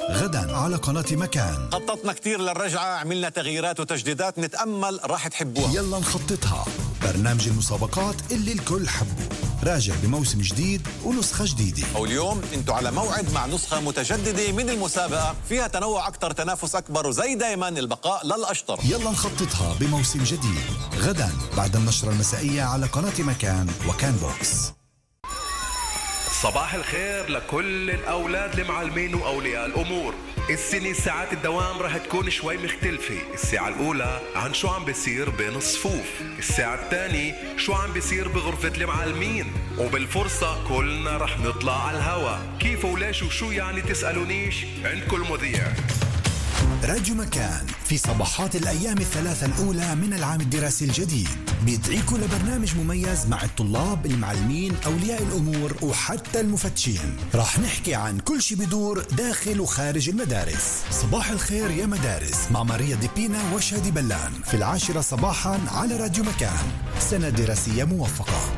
غدا على قناة مكان. خططنا كتير للرجعة، عملنا تغييرات وتجديدات، نتأمل راح تحبوها. يلا نخططها، برنامج المسابقات اللي الكل حبه، راجع بموسم جديد ونسخة جديدة. واليوم انتوا على موعد مع نسخة متجددة من المسابقة، فيها تنوع أكتر، تنافس أكبر، وزي دايما البقاء للأشطر. يلا نخططها بموسم جديد غدا بعد النشرة المسائية على قناة مكان وكان بوكس. صباح الخير لكل الأولاد المعلمين وأولياء الأمور. السنة ساعات الدوام رح تكون شوي مختلفة. الساعة الأولى عن شو عم بيصير بين الصفوف، الساعة الثانية شو عم بيصير بغرفة المعلمين، وبالفرصة كلنا رح نطلع على الهوا. كيف وليش وشو يعني تسألونيش، عندكم المذيع. راديو مكان في صباحات الأيام الثلاثة الأولى من العام الدراسي الجديد بيدعيكم لبرنامج مميز مع الطلاب، المعلمين، أولياء الأمور وحتى المفتشين. راح نحكي عن كل شي بدور داخل وخارج المدارس. صباح الخير يا مدارس مع ماريا ديبينا وشادي بلان في 10 صباحا على راديو مكان. سنة دراسية موفقة.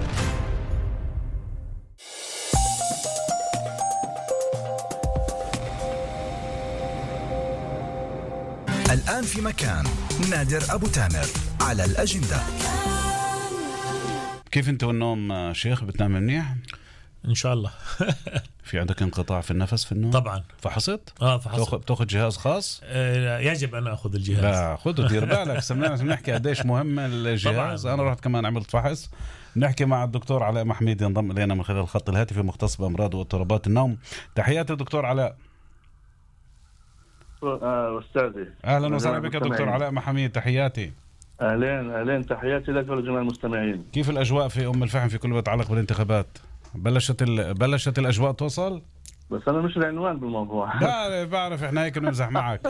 الآن في مكان نادر أبو تامر على الأجندة. كيف أنت والنوم شيخ، بتنام منيح؟ إن شاء الله. في عندك انقطاع في النفس في النوم؟ طبعا. فحصت؟ فحصت. بتاخذ جهاز خاص؟ يجب أن أخذ الجهاز. لا خذه، دير بالك. سمعنا نحكي قديش مهم الجهاز. طبعاً. أنا رحت كمان عملت فحص. نحكي مع الدكتور علاء محميد ينضم إلينا من خلال الخط الهاتفي، مختص بأمراض واضطرابات النوم. تحياتي دكتور علاء. أستاذي أهلا وسهلا بك دكتور علاء محميد، تحياتي. أهلين تحياتي لك ولجميع المستمعين. كيف الأجواء في أم الفحم في كل ما يتعلق بالانتخابات؟ بلشت الأجواء توصل؟ بس أنا مش العنوان بالموضوع. لا بعرف، إحنا هيك نمزح معك.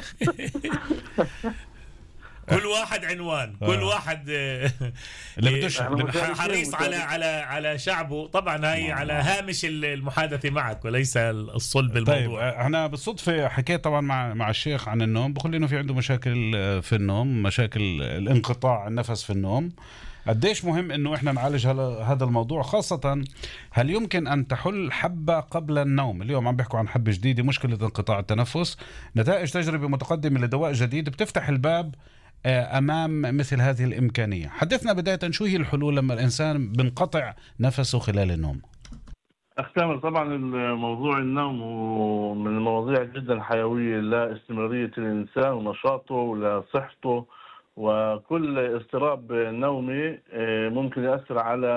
كل واحد عنوان، كل واحد اللي بدوش حريص على شعبه. طبعا هي على هامش المحادثة معك وليس الصلب الموضوع. طيب احنا بالصدفة حكيت طبعا مع الشيخ عن النوم، بقول لي انه في عنده مشاكل في النوم، مشاكل الانقطاع النفس في النوم. قديش مهم انه احنا نعالج هذا الموضوع، خاصة هل يمكن ان تحل حبة قبل النوم؟ اليوم عم بيحكوا عن حبة جديدة، مشكلة انقطاع التنفس، نتائج تجربة متقدمة لدواء جديد بتفتح الباب أمام مثل هذه الإمكانية. حدثنا بداية شو هي الحلول لما الإنسان بنقطع نفسه خلال النوم؟ أختامل طبعا الموضوع النوم من المواضيع جدا حيوية لاستمرارية الإنسان ونشاطه ولصحته، وكل اضطراب نومي ممكن يأثر على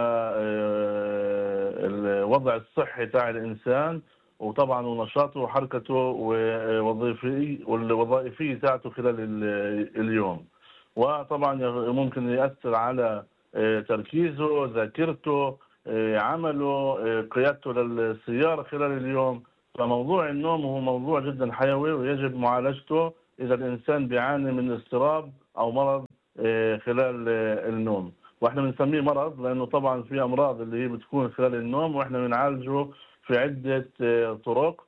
الوضع الصحي تاع الإنسان، وطبعا ونشاطه وحركته والوظائفية تاعته خلال اليوم. وطبعا ممكن يأثر على تركيزه، ذاكرته، عمله، قيادته للسيارة خلال اليوم. فموضوع النوم هو موضوع جدا حيوي ويجب معالجته إذا الإنسان بيعاني من اضطراب أو مرض خلال النوم. واحنا بنسميه مرض لأنه طبعا في أمراض اللي هي بتكون خلال النوم واحنا بنعالجه في عدة طرق.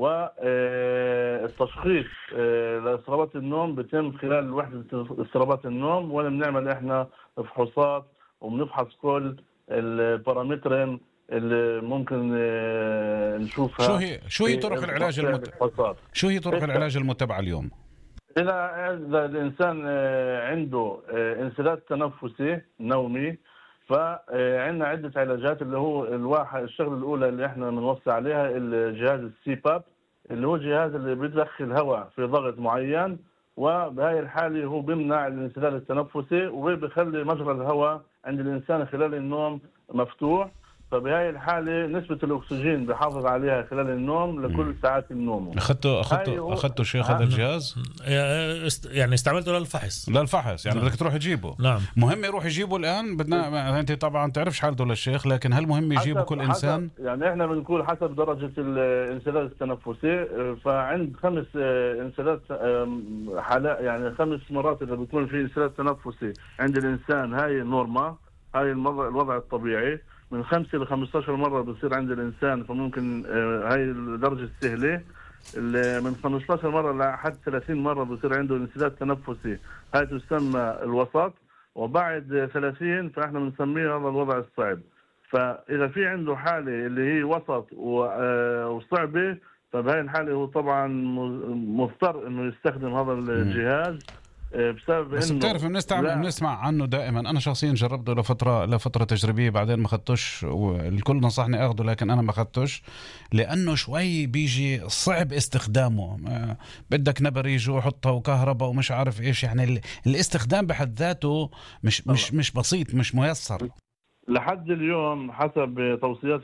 والتشخيص لاضطرابات النوم بيتم خلال وحدة اضطرابات النوم، ولا بنعمل احنا فحوصات وبنفحص كل البارامترين اللي ممكن نشوفها. شو هي طرق العلاج شو هي طرق العلاج المتبعة اليوم؟ إذا الإنسان عنده انسداد تنفسي نومي، فعندنا عدة علاجات اللي هو الشغلة الأولى اللي احنا بنوصي عليها الجهاز السي باب، اللي هو الجهاز اللي بيدخل هواء في ضغط معين، وبهاي الحالة هو بيمنع الانسداد التنفسي وبيخلي مجرى الهواء عند الإنسان خلال النوم مفتوح. فبهاي الحالة نسبة الأكسجين بحافظ عليها خلال النوم لكل ساعات النوم. أخذته شيخ هذا الجهاز؟ يعني استعملته للفحص يعني بدك تروح تجيبه. نعم. مهم يروح يجيبه الآن. أنت طبعا تعرفش حالته للشيخ، لكن هل مهم يجيبه كل إنسان؟ يعني إحنا بنقول حسب درجة الانسداد التنفسي. فعند 5 انسداد حالات، يعني 5 مرات اللي بيكون في انسداد تنفسي عند الإنسان، هاي نورما، هاي الوضع الطبيعي. من 5 ل 15 مرة بصير عند الإنسان، فممكن هاي الدرجة السهلة. من 15 مرة لحد 30 مرة بصير عنده انسداد تنفسي، هاي تسمى الوسط. وبعد 30 فإحنا بنسميه هذا الوضع الصعب. فإذا في عنده حالة اللي هي وسط وصعبة، فبهاي الحالة هو طبعا مضطر انه يستخدم هذا الجهاز بسبب بس انه بتعرف بنسمع عنه دائما. انا شخصيا جربته لفتره تجريبيه، بعدين ما اخذتوش، والكل نصحني اخذه لكن انا ما اخذتوش لانه شوي بيجي صعب استخدامه. بدك نبر يجي وحطها وكهرباء ومش عارف ايش، يعني الاستخدام بحد ذاته مش بسيط، مش ميسر لحد اليوم حسب توصيات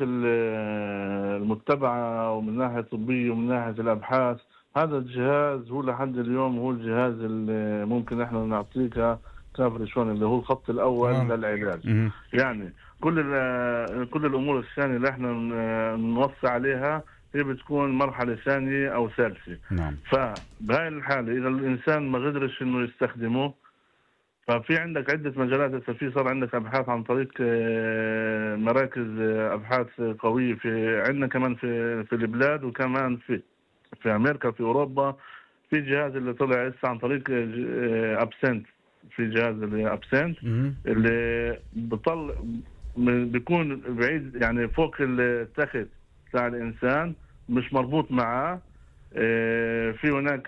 المتبعة ومن ناحية طبية ومن ناحية الأبحاث. هذا الجهاز هو لحد اليوم هو الجهاز اللي ممكن احنا نعطيك كافريشون اللي هو الخط الأول للعلاج. يعني كل الأمور الثانية اللي احنا نوصي عليها هي بتكون مرحلة ثانية أو ثالثة. نعم. فبهاي الحالة إذا الإنسان ما قدرش إنه يستخدمه، ففي عندك عدة مجالات. في صار عندك أبحاث عن طريق مراكز أبحاث قوية عندنا كمان في البلاد، وكمان في أمريكا في أوروبا. في جهاز اللي طلع لسه عن طريق أبسنت، في جهاز اللي أبسنت اللي بيكون بعيد يعني فوق التخت تاع الإنسان، مش مربوط معاه. في هناك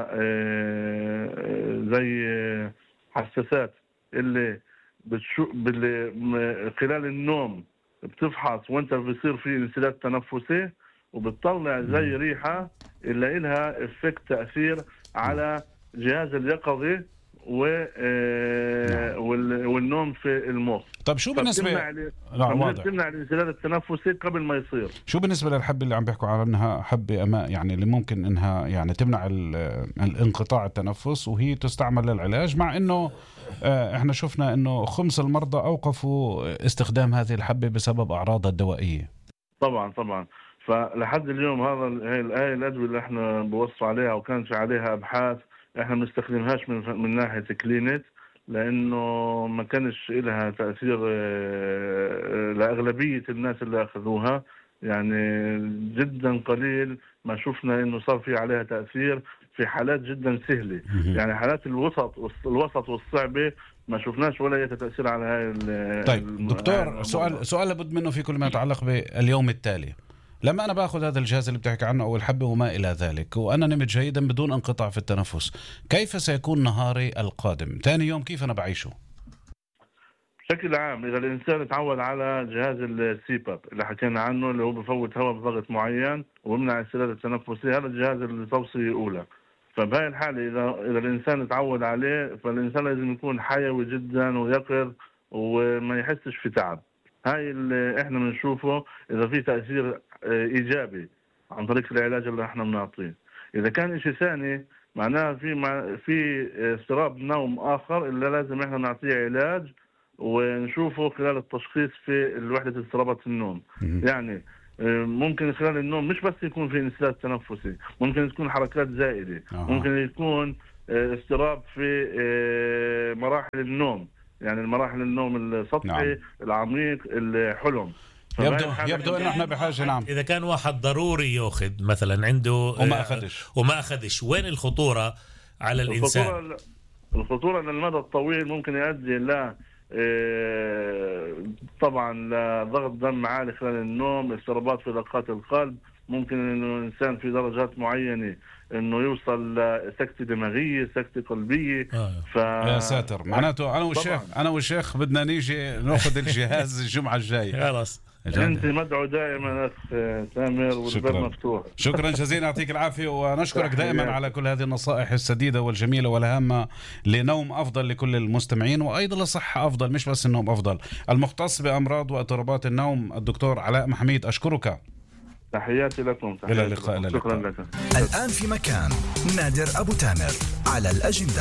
زي حساسات اللي خلال النوم بتفحص وانت بيصير في انسداد تنفسي، وبتطلع زي ريحة اللي إلها افكت تأثير على جهاز اليقظة والنوم في المخ. طب شو بالنسبة تمنع الانسداد التنفسي قبل ما يصير. شو بالنسبة للحبة اللي عم بيحكوا عنها، حبة أماء، يعني اللي ممكن إنها يعني تمنع الانقطاع التنفس وهي تستعمل للعلاج، مع إنه إحنا شفنا إنه 5 المرضى أوقفوا استخدام هذه الحبة بسبب أعراضها الدوائية. طبعا فلحد اليوم هاي الأدوية اللي إحنا بوصوا عليها وكان في عليها أبحاث، إحنا ما بنستخدمهاش من ناحية كلينيك، لأنه ما كانش إلها تأثير لأغلبية الناس اللي أخذوها. يعني جدا قليل ما شفنا إنه صار في عليها تأثير في حالات جدا سهلة. يعني حالات الوسط والصعبة ما شفناش ولا تأثير على هاي. طيب دكتور، سؤال لابد منه في كل ما يتعلق باليوم التالي. لما أنا بأخذ هذا الجهاز اللي بتحكي عنه أو الحبة وما إلى ذلك، وأنا نمت جيدا بدون انقطاع في التنفس، كيف سيكون نهاري القادم؟ ثاني يوم كيف أنا بعيشه؟ بشكل عام إذا الإنسان تعود على جهاز السيباب اللي حكينا عنه، اللي هو بفوت هواء بضغط معين وبمنع الانسداد التنفسي، هذا الجهاز اللي توصية أولى. فبهاي الحالة إذا الإنسان تعود عليه، فالإنسان لازم يكون حيوي جدا ويقظ وما يحسش في تعب. هاي اللي احنا بنشوفه إذا في تأثير إيجابي عن طريق العلاج اللي احنا بنعطيه. إذا كان شيء ثاني معناها في اضطراب نوم آخر اللي لازم احنا نعطيه علاج ونشوفه خلال التشخيص في وحدة اضطرابات النوم. يعني ممكن خلال النوم مش بس يكون في انسداد تنفسي، ممكن تكون حركات زائدة، ممكن يكون اضطراب في مراحل النوم، يعني المراحل النوم السطحي العميق الحلم. يبدو انه احنا بحاجه. نعم. اذا كان واحد ضروري ياخذ مثلا عنده وما اخذش وين الخطوره على الانسان؟ الخطوره ان المدى الطويل ممكن يؤدي ل طبعا لضغط دم عالي خلال النوم، اضطرابات في دقات القلب، ممكن انه الانسان في درجات معينه انه يوصل لسكتة دماغية، سكتة قلبية. يا ساتر، معناته انا والشيخ بدنا نيجي ناخذ الجهاز الجمعة الجاية. خلاص انت مدعو دائما اخ سامر، والباب مفتوح. شكرا جزيلا، يعطيك العافية، ونشكرك دائما على كل هذه النصائح السديدة والجميلة والهامة لنوم افضل لكل المستمعين، وايضا لصحة افضل، مش بس النوم افضل. المختص بامراض واضطرابات النوم الدكتور علاء محميد، اشكرك. تحياتي لكم. إلى اللقاء. شكرا لك. الآن في مكان نادر أبو تامر على الأجندة.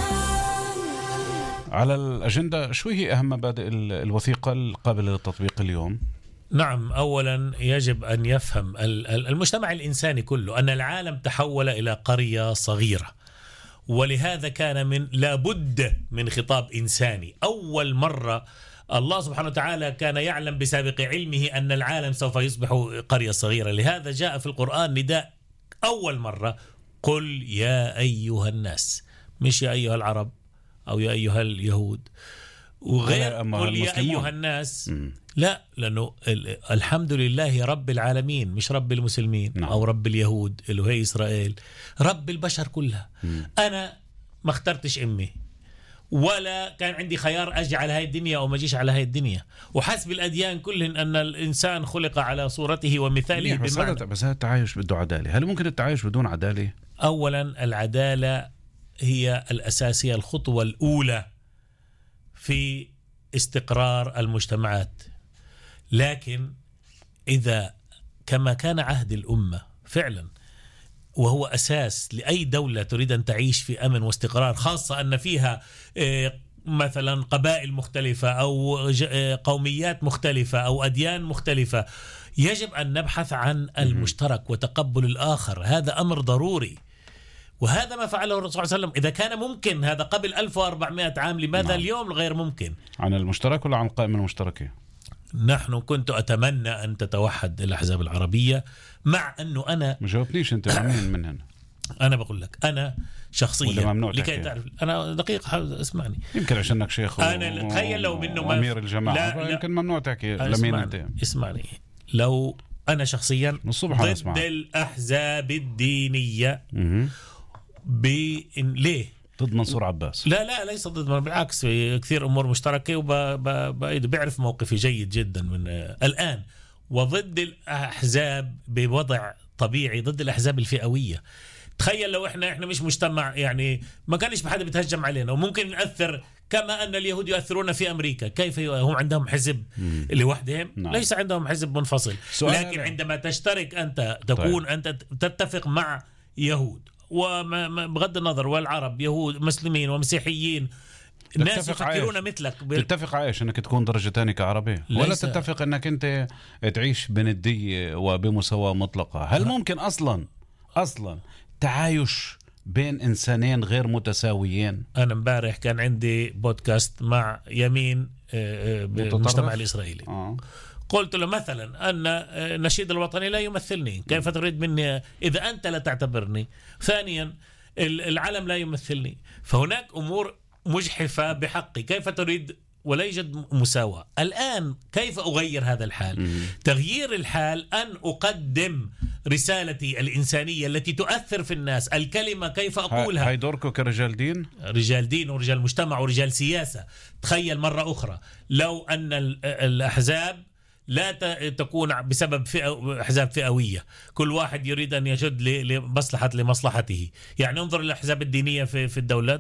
على الأجندة، شو هي أهم مبادئ الوثيقة القابلة للتطبيق اليوم؟ نعم، أولا يجب أن يفهم المجتمع الإنساني كله أن العالم تحول إلى قرية صغيرة، ولهذا كان لابد من خطاب إنساني. أول مرة الله سبحانه وتعالى كان يعلم بسابق علمه أن العالم سوف يصبح قرية صغيرة، لهذا جاء في القرآن نداء أول مرة: قل يا أيها الناس، مش يا أيها العرب أو يا أيها اليهود. وغير أما قل يا المسلمون. أيها الناس لا، لأنه الحمد لله رب العالمين، مش رب المسلمين نعم. أو رب اليهود اللي هي إسرائيل، رب البشر كلها. أنا ما اخترتش أمي ولا كان عندي خيار أجي على هاي الدنيا أو ما أجيش على هاي الدنيا، وحسب الأديان كلهن أن الإنسان خلق على صورته ومثاله. بس هذا التعايش بده عدالة. هل ممكن التعايش بدون عدالة؟ أولا العدالة هي الأساسية، الخطوة الأولى في استقرار المجتمعات. لكن إذا كما كان عهد الأمة فعلا، وهو أساس لأي دولة تريد أن تعيش في أمن واستقرار، خاصة أن فيها مثلا قبائل مختلفة أو قوميات مختلفة أو أديان مختلفة، يجب أن نبحث عن المشترك وتقبل الآخر. هذا أمر ضروري، وهذا ما فعله الرسول صلى الله عليه وسلم. إذا كان ممكن هذا قبل 1400 عام، لماذا نعم. اليوم غير ممكن؟ عن المشترك ولا عن القائمة المشتركة؟ نحن كنت أتمنى أن تتوحد الأحزاب العربية، مع أنه أنا ما جاوبنيش أنت مين من هنا. أنا بقول لك أنا شخصيا لكي تعرف. أنا دقيقة اسمعني، يمكن عشانك شيخ أنا تخيل لو منه أمير الجماعة لا يمكن ممنوع تحكي لمين أنت. اسمعني، لو أنا شخصيا ضد الأحزاب الدينية ليه؟ ضد منصور عباس؟ لا ليس ضد، بالعكس في كثير أمور مشتركة وبيعرف موقفي جيد جدا من الآن. وضد الأحزاب بوضع طبيعي، ضد الأحزاب الفئوية. تخيل لو احنا مش مجتمع، يعني ما كانش بحد بيتهجم علينا، وممكن نأثر كما أن اليهود يؤثرون في أمريكا. كيف هم عندهم حزب لوحدهم؟ نعم. ليس عندهم حزب منفصل. لكن عندما تشترك أنت تكون أنت تتفق مع يهود، وبغض النظر والعرب يهود مسلمين ومسيحيين، الناس يفكرون مثلك. تتفق عايش انك تكون درجة تانية كعربي، ولا تتفق انك انت تعيش بندية وبمساواة مطلقة؟ هل ممكن اصلا تعايش بين انسانين غير متساويين؟ انا امبارح كان عندي بودكاست مع يمين بالمجتمع الاسرائيلي. قلت له مثلا أن النشيد الوطني لا يمثلني، كيف تريد مني إذا أنت لا تعتبرني؟ ثانيا العلم لا يمثلني، فهناك أمور مجحفة بحقي، كيف تريد؟ ولا يوجد مساواة. الآن كيف أغير هذا الحال؟ تغيير الحال أن أقدم رسالتي الإنسانية التي تؤثر في الناس، الكلمة كيف أقولها. هاي دوركم كرجال دين؟ رجال دين ورجال مجتمع ورجال سياسة. تخيل مرة أخرى لو أن الأحزاب لا تكون بسبب أحزاب فئوية، كل واحد يريد أن يشد لمصلحته. يعني انظر الأحزاب الدينية في الدولة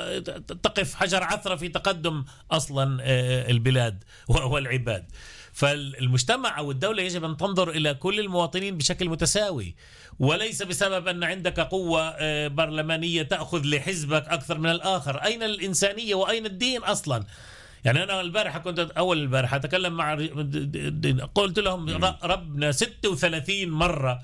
تقف حجر عثرة في تقدم أصلا البلاد والعباد. فالمجتمع أو الدولة يجب أن تنظر إلى كل المواطنين بشكل متساوي، وليس بسبب أن عندك قوة برلمانية تأخذ لحزبك أكثر من الآخر. أين الإنسانية وأين الدين أصلا؟ يعني أنا أول البارحة أتكلم مع قلت لهم ربنا 36 مرة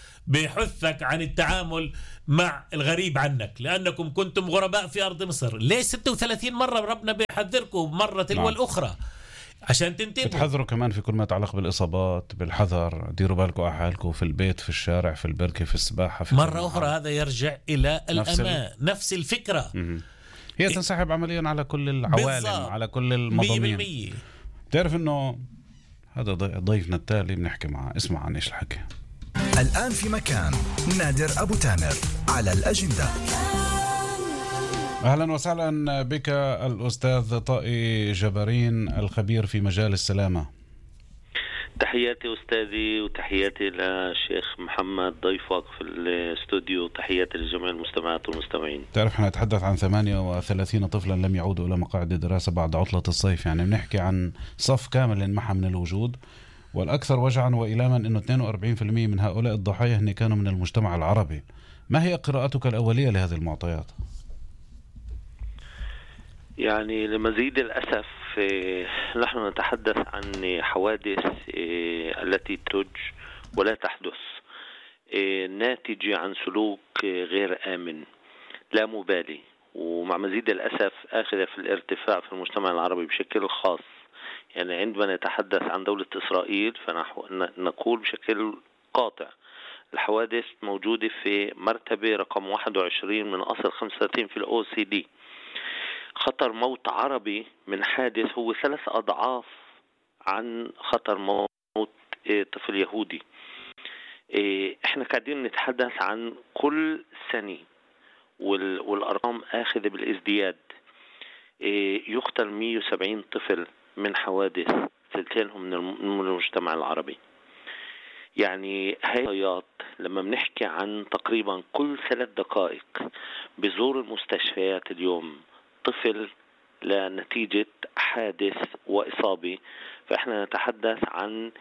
بيحثك عن التعامل مع الغريب عنك، لأنكم كنتم غرباء في أرض مصر. ليش 36 مرة ربنا بيحذركم مرة تلو الأخرى عشان تنتبهوا؟ بتحذروا كمان في كل ما يتعلق بالإصابات، بالحذر، ديروا بالكم على حالكم في البيت، في الشارع، في البركة، في السباحة، في مرة أخرى هذا يرجع إلى الأمان، نفس الفكرة. هي تنسحب عمليا على كل العوالم، على كل المضامين. 100%. تعرف انه هذا ضيفنا التالي بنحكي معه، اسمع عن ايش الحكي. الآن في مكان نادر أبو تامر على الأجندة. أهلا وسهلا بك الأستاذ طائي جبارين، الخبير في مجال السلامة. تحياتي أستاذي وتحياتي للشيخ محمد ضيفك في الاستوديو، تحياتي لجميع المستمعات والمستمعين. تعرف احنا نتحدث عن 38 طفلا لم يعودوا إلى مقاعد الدراسة بعد عطلة الصيف، يعني بنحكي عن صف كامل انمحى من الوجود. والأكثر وجعا وإلاما أنه 42% من هؤلاء الضحايا هن كانوا من المجتمع العربي. ما هي قراءتك الأولية لهذه المعطيات؟ يعني لمزيد الأسف نحن نتحدث عن حوادث التي تج ولا تحدث، ناتجة عن سلوك غير آمن لا مبالي، ومع مزيد الأسف آخذة في الارتفاع في المجتمع العربي بشكل خاص. يعني عندما نتحدث عن دولة إسرائيل فنقول بشكل قاطع الحوادث موجودة في مرتبة رقم 21 من أصل 35 في الOCD، خطر موت عربي من حادث هو 3 أضعاف عن خطر موت طفل يهودي. احنا قاعدين نتحدث عن كل سنة والأرقام آخذة بالازدياد. يقتل 170 طفل من حوادث، ثلثينهم من المجتمع العربي. يعني هاي لما بنحكي عن تقريبا كل 3 دقائق بزور المستشفيات اليوم طفل لنتيجة حادث وإصابة، فإحنا نتحدث عن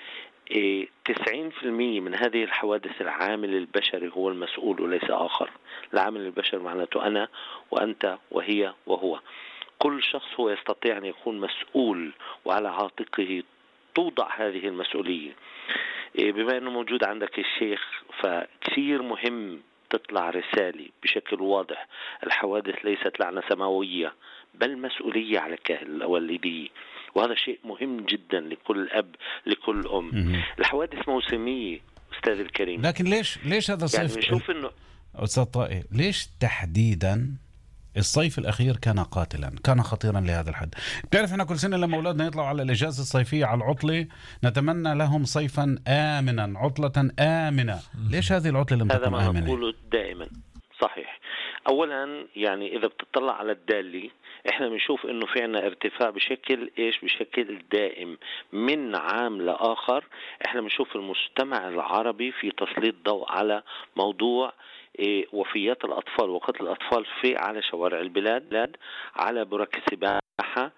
90% من هذه الحوادث العامل البشري هو المسؤول وليس آخر. العامل البشري معناته أنا وأنت وهي وهو. كل شخص هو يستطيع أن يكون مسؤول، وعلى عاتقه توضع هذه المسؤولية. بما أنه موجود عندك الشيخ، فكثير مهم تطلع رسالة بشكل واضح: الحوادث ليست لعنة سماوية بل مسؤولية على الكاهل الوالدي، وهذا شيء مهم جدا لكل أب لكل أم. الحوادث موسمية أستاذ الكريم، لكن ليش هذا الصيف؟ يعني نشوف إنه أستاذ طائي، ليش تحديدا الصيف الأخير كان قاتلا، كان خطيرا لهذا الحد؟ بتعرف احنا كل سنة لما أولادنا يطلعوا على الإجازة الصيفية على العطلة نتمنى لهم صيفا آمنا، عطلة آمنة. ليش هذه العطلة لم تكن آمنة؟ هذا ما نقوله دائما صحيح. أولا يعني إذا بتطلع على الدالي احنا بنشوف انه في عنا ارتفاع بشكل دائم من عام لآخر. احنا بنشوف المجتمع العربي في تسليط ضوء على موضوع وفيات الأطفال وقتل الأطفال على شوارع البلاد، على برك السباحة،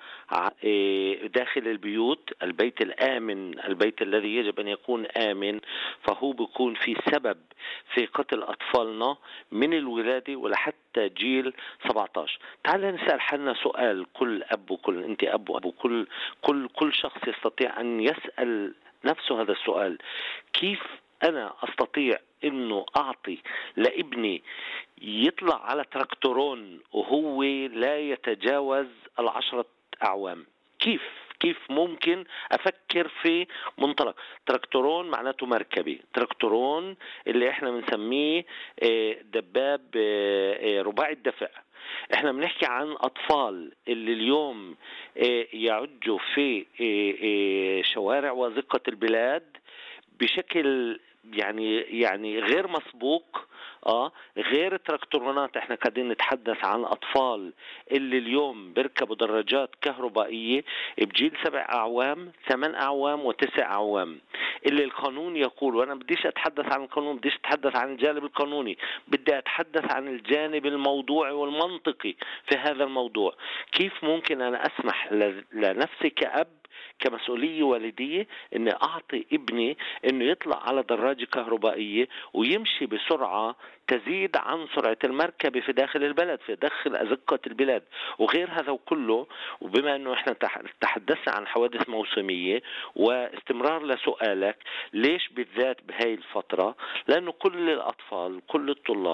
داخل البيوت. البيت الآمن، البيت الذي يجب أن يكون آمن، فهو بيكون في سبب في قتل أطفالنا من الولادة ولحتى جيل 17. تعال نسأل حالنا سؤال، كل أب وكل أنت أب وأب وكل كل شخص يستطيع أن يسأل نفسه هذا السؤال: كيف أنا أستطيع إنه أعطي لابني يطلع على تراكتورون وهو لا يتجاوز 10 أعوام؟ كيف ممكن أفكر في منطلق تراكتورون معناته مركبي، تراكتورون اللي احنا بنسميه دباب رباعي الدفع. احنا بنحكي عن أطفال اللي اليوم يعجوا في شوارع وازقة البلاد بشكل يعني غير مسبوق. غير التراكتورونات، احنا قاعدين نتحدث عن اطفال اللي اليوم بيركبوا دراجات كهربائية بجيل 7 أعوام 8 أعوام و9 أعوام، اللي القانون يقول، وانا بديش اتحدث عن القانون، بديش اتحدث عن الجانب القانوني، بدي اتحدث عن الجانب الموضوعي والمنطقي في هذا الموضوع. كيف ممكن انا اسمح لنفسي كأب كمسؤولية والدية أن أعطي ابني أنه يطلع على دراجة كهربائية ويمشي بسرعة تزيد عن سرعة المركبة في داخل البلد، في داخل أزقة البلاد وغير هذا وكله؟ وبما أنه إحنا تحدثنا عن حوادث موسمية، واستمرار لسؤالك ليش بالذات بهاي الفترة؟ لأنه كل الأطفال، كل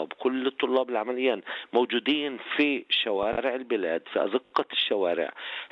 الطلاب العمليين موجودين في شوارع البلاد، في أزقة الشوارع.